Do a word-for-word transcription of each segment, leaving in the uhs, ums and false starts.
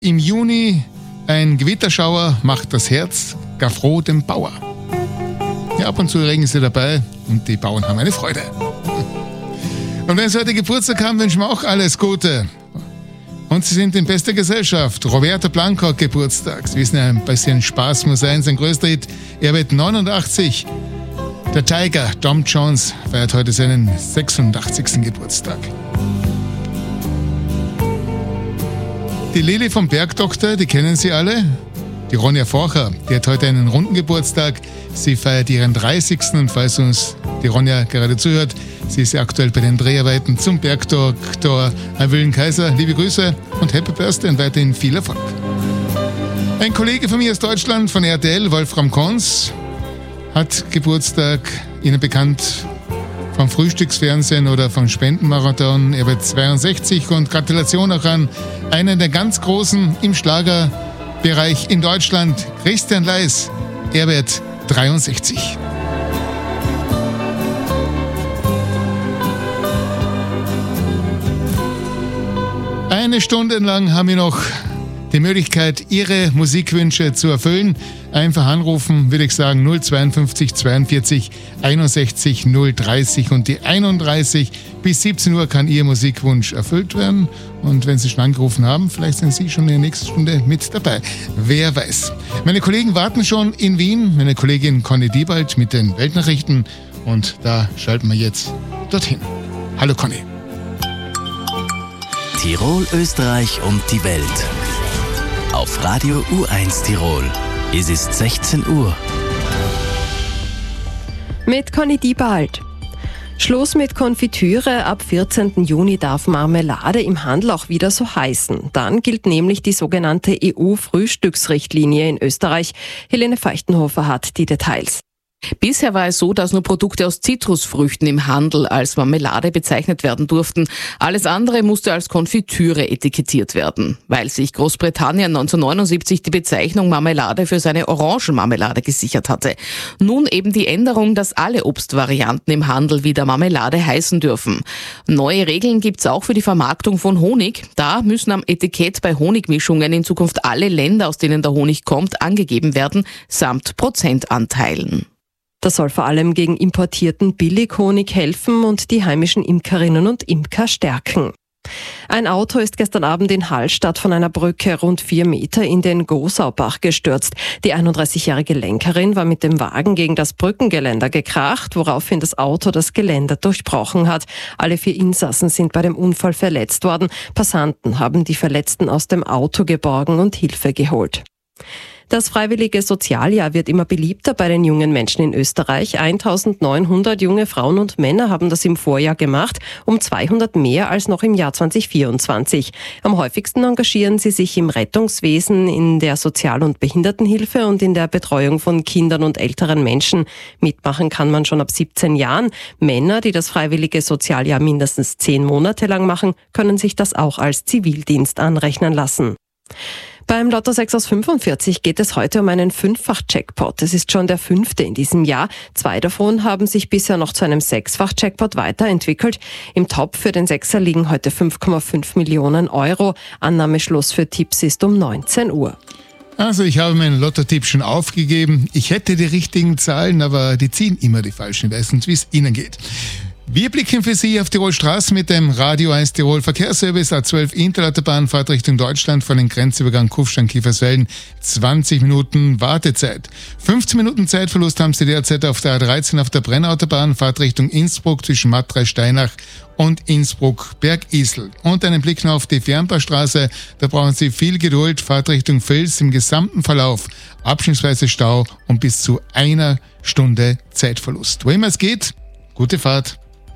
Im Juni ein Gewitterschauer macht das Herz gar froh dem Bauer. Ja, ab und zu Regen ist ja dabei und die Bauern haben eine Freude. Und wenn Sie heute Geburtstag haben, wünschen wir auch alles Gute. Und Sie sind in bester Gesellschaft. Roberto Blanco hat Geburtstag. Sie wissen ja, ein bisschen Spaß muss sein. Sein größter Hit, er wird neunundachtzig. Der Tiger, Tom Jones, feiert heute seinen sechsundachtzigsten Geburtstag. Die Lili vom Bergdoktor, die kennen Sie alle. Die Ronja Forcher, die hat heute einen runden Geburtstag. Sie feiert ihren dreißigsten Und falls uns die Ronja gerade zuhört, sie ist ja aktuell bei den Dreharbeiten zum Bergdoktor Wilhelm Kaiser. Liebe Grüße und Happy Birthday und weiterhin viel Erfolg. Ein Kollege von mir aus Deutschland, von R T L, Wolfram Kons, hat Geburtstag, Ihnen bekannt vom Frühstücksfernsehen oder vom Spendenmarathon. Er wird zweiundsechzig und Gratulation auch an einen der ganz Großen im Schlagerbereich in Deutschland, Christian Leis. Er wird dreiundsechzig. Eine Stunde lang haben wir noch die Möglichkeit, Ihre Musikwünsche zu erfüllen. Einfach anrufen, würde ich sagen, null zweiundfünfzig zweiundvierzig einundsechzig null dreißig und die einunddreißig bis siebzehn Uhr kann Ihr Musikwunsch erfüllt werden. Und wenn Sie schon angerufen haben, vielleicht sind Sie schon in der nächsten Stunde mit dabei. Wer weiß. Meine Kollegen warten schon in Wien, meine Kollegin Conny Diebald mit den Weltnachrichten und da schalten wir jetzt dorthin. Hallo Conny. Tirol, Österreich und die Welt. Auf Radio U eins Tirol. Es ist sechzehn Uhr. Mit Conny Diebald. Schluss mit Konfitüre. Ab vierzehnten Juni darf Marmelade im Handel auch wieder so heißen. Dann gilt nämlich die sogenannte E U-Frühstücksrichtlinie in Österreich. Helene Feuchtenhofer hat die Details. Bisher war es so, dass nur Produkte aus Zitrusfrüchten im Handel als Marmelade bezeichnet werden durften. Alles andere musste als Konfitüre etikettiert werden. Weil sich Großbritannien neunzehnhundertneunundsiebzig die Bezeichnung Marmelade für seine Orangenmarmelade gesichert hatte. Nun eben die Änderung, dass alle Obstvarianten im Handel wieder Marmelade heißen dürfen. Neue Regeln gibt's auch für die Vermarktung von Honig. Da müssen am Etikett bei Honigmischungen in Zukunft alle Länder, aus denen der Honig kommt, angegeben werden, samt Prozentanteilen. Das soll vor allem gegen importierten Billighonig helfen und die heimischen Imkerinnen und Imker stärken. Ein Auto ist gestern Abend in Hallstatt von einer Brücke rund vier Meter in den Gosaubach gestürzt. Die einunddreißigjährige Lenkerin war mit dem Wagen gegen das Brückengeländer gekracht, woraufhin das Auto das Geländer durchbrochen hat. Alle vier Insassen sind bei dem Unfall verletzt worden. Passanten haben die Verletzten aus dem Auto geborgen und Hilfe geholt. Das freiwillige Sozialjahr wird immer beliebter bei den jungen Menschen in Österreich. eintausendneunhundert junge Frauen und Männer haben das im Vorjahr gemacht, um zweihundert mehr als noch im Jahr zweitausendvierundzwanzig. Am häufigsten engagieren sie sich im Rettungswesen, in der Sozial- und Behindertenhilfe und in der Betreuung von Kindern und älteren Menschen. Mitmachen kann man schon ab siebzehn Jahren. Männer, die das freiwillige Sozialjahr mindestens zehn Monate lang machen, können sich das auch als Zivildienst anrechnen lassen. Beim Lotto sechs aus fünfundvierzig geht es heute um einen Fünffach-Jackpot. Es ist schon der fünfte in diesem Jahr. Zwei davon haben sich bisher noch zu einem Sechsfach-Jackpot weiterentwickelt. Im Topf für den Sechser liegen heute fünf Komma fünf Millionen Euro. Annahmeschluss für Tipps ist um neunzehn Uhr. Also ich habe meinen Lotto-Tipp schon aufgegeben. Ich hätte die richtigen Zahlen, aber die ziehen immer die falschen. Ich weiß nicht, wie es Ihnen geht. Wir blicken für Sie auf Tirol Straßen mit dem Radio eins Tirol Verkehrsservice. A zwölf Interautobahn, Fahrt Richtung Deutschland von den Grenzübergang Kufstein-Kiefersfelden. zwanzig Minuten Wartezeit. fünfzehn Minuten Zeitverlust haben Sie derzeit auf der A dreizehn auf der Brennautobahn, Fahrt Richtung Innsbruck zwischen Matrei-Steinach und Innsbruck-Bergisel. Und einen Blick noch auf die Fernbaustraße. Da brauchen Sie viel Geduld. Fahrt Richtung Vils im gesamten Verlauf. Abschnittsweise Stau und bis zu einer Stunde Zeitverlust. Wo immer es geht, gute Fahrt.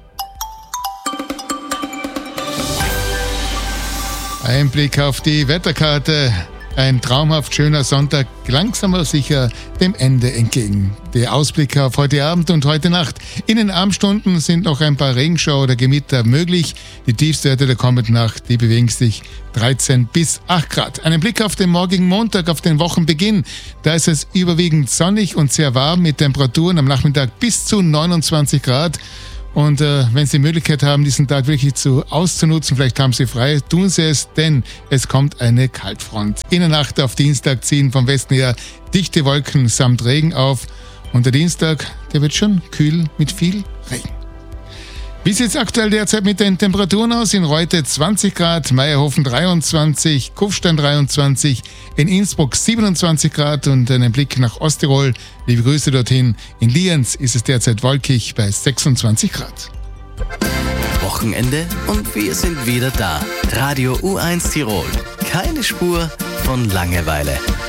Ein Blick auf die Wetterkarte. Ein traumhaft schöner Sonntag, langsam aber sicher dem Ende entgegen. Der Ausblick auf heute Abend und heute Nacht. In den Abendstunden sind noch ein paar Regenschauer oder Gewitter möglich. Die Tiefstwerte der kommenden Nacht, die bewegen sich dreizehn bis acht Grad. Einen Blick auf den morgigen Montag, auf den Wochenbeginn. Da ist es überwiegend sonnig und sehr warm mit Temperaturen am Nachmittag bis zu neunundzwanzig Grad. Und äh, wenn Sie die Möglichkeit haben, diesen Tag wirklich zu auszunutzen, vielleicht haben Sie frei, tun Sie es, denn es kommt eine Kaltfront. In der Nacht auf Dienstag ziehen vom Westen her dichte Wolken samt Regen auf. Und der Dienstag, der wird schon kühl mit viel Regen. Wie sieht es aktuell derzeit mit den Temperaturen aus? In Reute zwanzig Grad, Meierhofen dreiundzwanzig, Kufstein dreiundzwanzig, in Innsbruck siebenundzwanzig Grad und einen Blick nach Osttirol. Liebe Grüße dorthin. In Lienz ist es derzeit wolkig bei sechsundzwanzig Grad. Wochenende und wir sind wieder da. Radio U eins Tirol. Keine Spur von Langeweile.